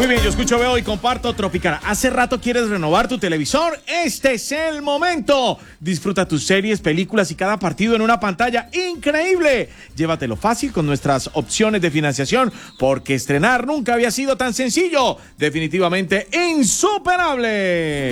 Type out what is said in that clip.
Muy bien, yo escucho, veo y comparto Tropical. ¿Hace rato quieres renovar tu televisor? Este es el momento. Disfruta tus series, películas y cada partido en una pantalla increíble. Llévatelo fácil con nuestras opciones de financiación, porque estrenar nunca había sido tan sencillo. Definitivamente insuperable.